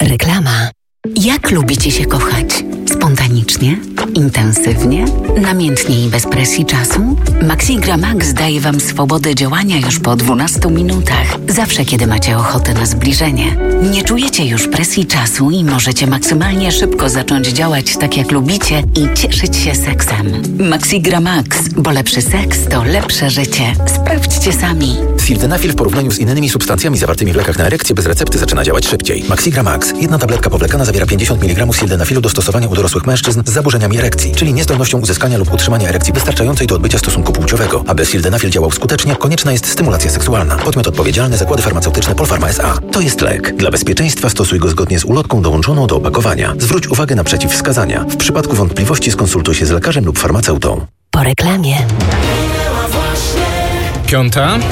Reklama. Jak lubicie się kochać? Spontanicznie? Intensywnie? Namiętnie i bez presji czasu? Maxigra Max daje Wam swobodę działania już po 12 minutach. Zawsze, kiedy macie ochotę na zbliżenie. Nie czujecie już presji czasu i możecie maksymalnie szybko zacząć działać tak, jak lubicie i cieszyć się seksem. Maxigra Max, bo lepszy seks to lepsze życie. Sprawdźcie sami. Sildenafil w porównaniu z innymi substancjami zawartymi w lekach na erekcję bez recepty zaczyna działać szybciej. Maxigra Max. Jedna tabletka powlekana zawiera 50 mg sildenafilu do stosowania u dorosłych mężczyzn z zaburzeniami erekcji, czyli niezdolnością uzyskania lub utrzymania erekcji wystarczającej do odbycia stosunku płciowego. Aby sildenafil działał skutecznie, konieczna jest stymulacja seksualna. Podmiot odpowiedzialny: Zakłady Farmaceutyczne Polpharma S.A. To jest lek. Dla bezpieczeństwa stosuj go zgodnie z ulotką dołączoną do opakowania. Zwróć uwagę na przeciwwskazania. W przypadku wątpliwości skonsultuj się z lekarzem lub farmaceutą. Po reklamie. 5:00.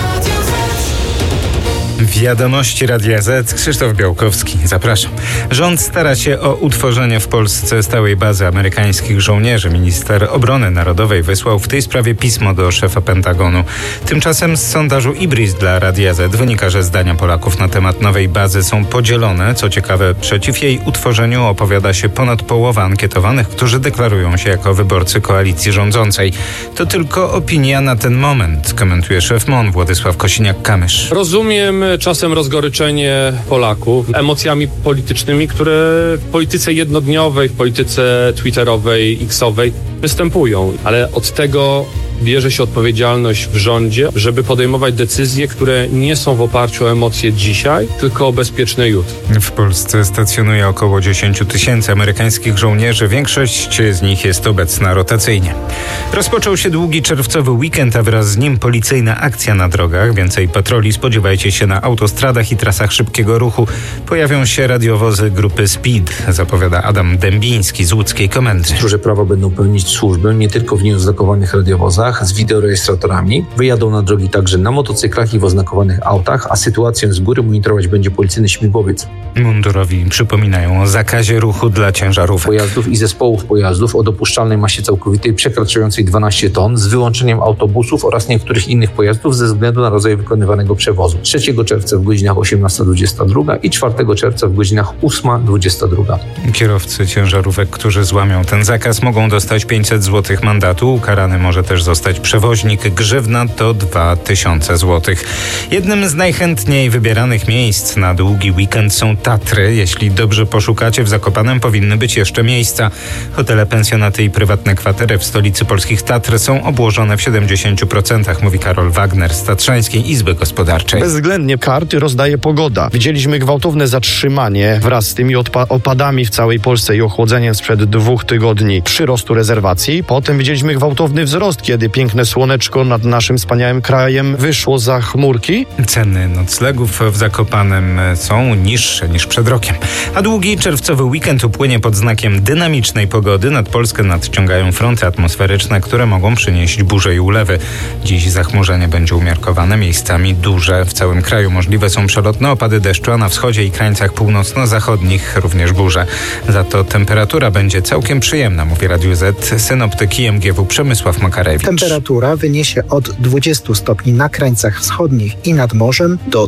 Wiadomości Radia Z. Krzysztof Białkowski. Zapraszam. Rząd stara się o utworzenie w Polsce stałej bazy amerykańskich żołnierzy. Minister Obrony Narodowej wysłał w tej sprawie pismo do szefa Pentagonu. Tymczasem z sondażu Ibris dla Radia Z wynika, że zdania Polaków na temat nowej bazy są podzielone. Co ciekawe, przeciw jej utworzeniu opowiada się ponad połowa ankietowanych, którzy deklarują się jako wyborcy koalicji rządzącej. To tylko opinia na ten moment, komentuje szef MON Władysław Kosiniak-Kamysz. Rozumiem czasem rozgoryczenie Polaków emocjami politycznymi, które w polityce jednodniowej, w polityce twitterowej, x-owej występują, ale od tego bierze się odpowiedzialność w rządzie, żeby podejmować decyzje, które nie są w oparciu o emocje dzisiaj, tylko o bezpieczne jutro. W Polsce stacjonuje około 10 000 amerykańskich żołnierzy. Większość z nich jest obecna rotacyjnie. Rozpoczął się długi czerwcowy weekend, a wraz z nim policyjna akcja na drogach. Więcej patroli spodziewajcie się na autostradach i trasach szybkiego ruchu. Pojawią się radiowozy grupy Speed, zapowiada Adam Dębiński z łódzkiej komendy. Stróże prawa będą pełnić służbę nie tylko w nieoznakowanych radiowozach z wideorejestratorami. Wyjadą na drogi także na motocyklach i w oznakowanych autach, a sytuację z góry monitorować będzie policyjny śmigłowiec. Mundurowi przypominają o zakazie ruchu dla ciężarówek. Pojazdów i zespołów pojazdów o dopuszczalnej masie całkowitej przekraczającej 12 ton z wyłączeniem autobusów oraz niektórych innych pojazdów ze względu na rodzaj wykonywanego przewozu. 3 czerwca w godzinach 18:22 i 4 czerwca w godzinach 8:22. Kierowcy ciężarówek, którzy złamią ten zakaz, mogą dostać 500 zł mandatu. Ukarany może też zostać przewoźnik. Grzywna to 2000 zł. Jednym z najchętniej wybieranych miejsc na długi weekend są Tatry. Jeśli dobrze poszukacie, w Zakopanem powinny być jeszcze miejsca. Hotele, pensjonaty i prywatne kwatery w stolicy polskich Tatr są obłożone w 70%, mówi Karol Wagner z Tatrzańskiej Izby Gospodarczej. Bezwzględnie karty rozdaje pogoda. Widzieliśmy gwałtowne zatrzymanie wraz z tymi opadami w całej Polsce i ochłodzeniem sprzed 2 tygodni przyrostu rezerwacji. Potem widzieliśmy gwałtowny wzrost, kiedy piękne słoneczko nad naszym wspaniałym krajem wyszło za chmurki. Ceny noclegów w Zakopanem są niższe niż przed rokiem. A długi czerwcowy weekend upłynie pod znakiem dynamicznej pogody. Nad Polskę nadciągają fronty atmosferyczne, które mogą przynieść burze i ulewy. Dziś zachmurzenie będzie umiarkowane, miejscami duże. W całym kraju możliwe są przelotne opady deszczu, a na wschodzie i krańcach północno-zachodnich również burze. Za to temperatura będzie całkiem przyjemna, mówi Radiu Z synoptyk IMGW Przemysław Makarewicz. Temperatura wyniesie od 20 stopni na krańcach wschodnich i nad morzem do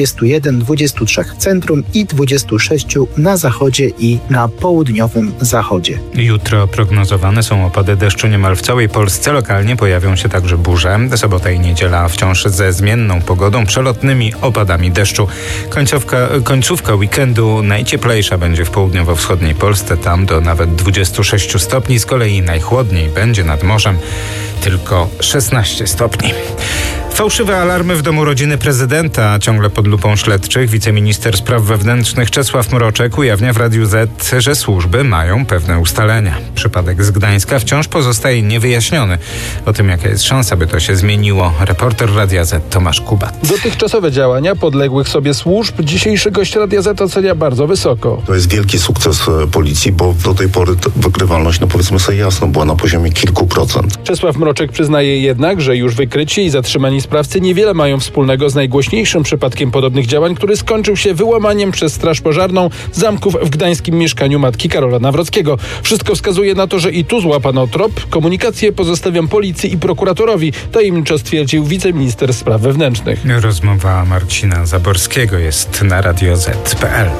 21-23 w centrum i 26 na zachodzie i na południowym zachodzie. Jutro prognozowane są opady deszczu niemal w całej Polsce. Lokalnie pojawią się także burze. Sobota i niedziela wciąż ze zmienną pogodą, przelotnymi opadami deszczu. Końcówka weekendu najcieplejsza będzie w południowo-wschodniej Polsce, tam do nawet 26 stopni. Z kolei najchłodniej będzie nad morzem, tylko 16 stopni. Fałszywe alarmy w domu rodziny prezydenta ciągle pod lupą śledczych. Wiceminister spraw wewnętrznych Czesław Mroczek ujawnia w Radiu Z, że służby mają pewne ustalenia. Przypadek z Gdańska wciąż pozostaje niewyjaśniony. O tym, jaka jest szansa, by to się zmieniło, reporter Radia Z Tomasz Kubat. Dotychczasowe działania podległych sobie służb dzisiejszy gość Radia Z ocenia bardzo wysoko. To jest wielki sukces policji, bo do tej pory wykrywalność, powiedzmy sobie jasno, była na poziomie kilku procent. Czesław Mroczek przyznaje jednak, że już wykryci i zatrzymani sprawcy niewiele mają wspólnego z najgłośniejszym przypadkiem podobnych działań, który skończył się wyłamaniem przez Straż Pożarną zamków w gdańskim mieszkaniu matki Karola Nawrockiego. Wszystko wskazuje na to, że i tu złapano trop. Komunikację pozostawiam policji i prokuratorowi, tajemniczo stwierdził wiceminister spraw wewnętrznych. Rozmowa Marcina Zaborskiego jest na radioz.pl.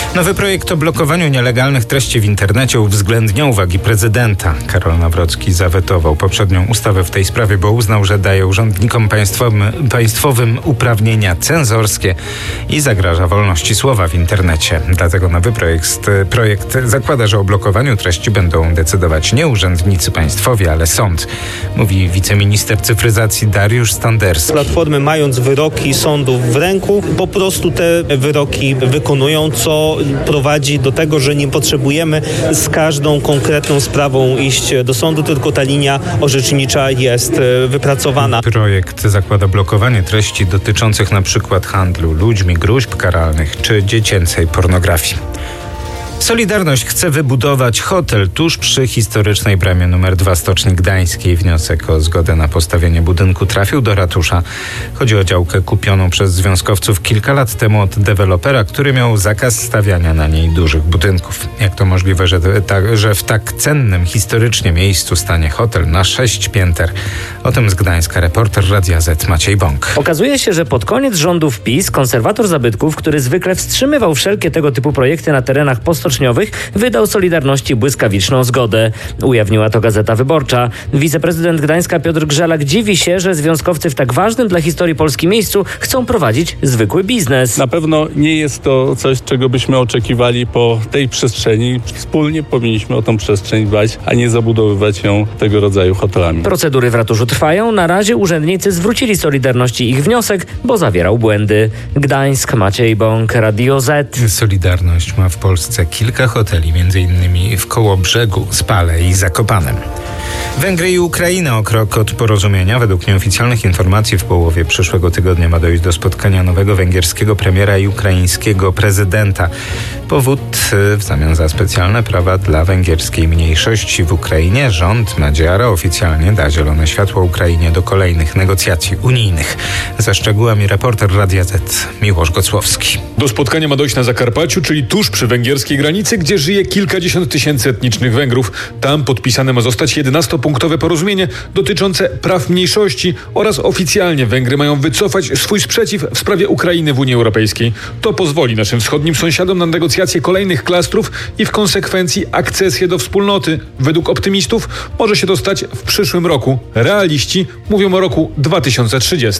Nowy projekt o blokowaniu nielegalnych treści w internecie uwzględnia uwagi prezydenta. Karol Nawrocki zawetował poprzednią ustawę w tej sprawie, bo uznał, że daje urzędnikom państwowym uprawnienia cenzorskie i zagraża wolności słowa w internecie. Dlatego nowy projekt zakłada, że o blokowaniu treści będą decydować nie urzędnicy państwowi, ale sąd, mówi wiceminister cyfryzacji Dariusz Standerski. Platformy, mając wyroki sądów w ręku, po prostu te wyroki wykonują, co prowadzi do tego, że nie potrzebujemy z każdą konkretną sprawą iść do sądu, tylko ta linia orzecznicza jest wypracowana. Projekt zakłada blokowanie treści dotyczących na przykład handlu ludźmi, gróźb karalnych czy dziecięcej pornografii. Solidarność chce wybudować hotel tuż przy historycznej bramie nr 2 Stoczni Gdańskiej. Wniosek o zgodę na postawienie budynku trafił do ratusza. Chodzi o działkę kupioną przez związkowców kilka lat temu od dewelopera, który miał zakaz stawiania na niej dużych budynków. Jak to możliwe, że w tak cennym historycznie miejscu stanie hotel na 6 pięter? O tym z Gdańska reporter Radia Z Maciej Bąk. Okazuje się, że pod koniec rządów PiS konserwator zabytków, który zwykle wstrzymywał wszelkie tego typu projekty na terenach postoczniowych, wydał Solidarności błyskawiczną zgodę. Ujawniła to Gazeta Wyborcza. Wiceprezydent Gdańska Piotr Grzelak dziwi się, że związkowcy w tak ważnym dla historii Polski miejscu chcą prowadzić zwykły biznes. Na pewno nie jest to coś, czego byśmy oczekiwali po tej przestrzeni. Wspólnie powinniśmy o tą przestrzeń dbać, a nie zabudowywać ją tego rodzaju hotelami. Procedury w ratuszu trwają. Na razie urzędnicy zwrócili Solidarności ich wniosek, bo zawierał błędy. Gdańsk, Maciej Bąk, Radio Z. Solidarność ma w Polsce kilka hoteli, m.in. w Kołobrzegu, Spale i Zakopanem. Węgry i Ukraina o krok od porozumienia. Według nieoficjalnych informacji w połowie przyszłego tygodnia ma dojść do spotkania nowego węgierskiego premiera i ukraińskiego prezydenta. Powód w zamian za specjalne prawa dla węgierskiej mniejszości w Ukrainie rząd Madziara oficjalnie da zielone światło Ukrainie do kolejnych negocjacji unijnych. Ze szczegółami reporter Radia Z Miłosz Gocłowski. Do spotkania ma dojść na Zakarpaciu, czyli tuż przy węgierskiej granicy, gdzie żyje kilkadziesiąt tysięcy etnicznych Węgrów. Tam podpisane ma zostać 11-punktowe porozumienie dotyczące praw mniejszości oraz oficjalnie Węgry mają wycofać swój sprzeciw w sprawie Ukrainy w Unii Europejskiej. To pozwoli naszym wschodnim sąsiadom na negocjacje kolejnych klastrów i w konsekwencji akcesję do wspólnoty. Według optymistów może się to stać w przyszłym roku. Realiści mówią o roku 2030.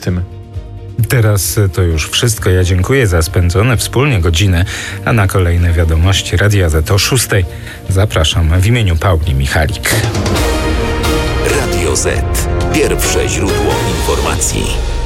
Teraz to już wszystko. Ja dziękuję za spędzone wspólnie godziny, a na kolejne wiadomości Radia Z o 6. Zapraszam w imieniu Pauli Michalik. Radio Z. Pierwsze źródło informacji.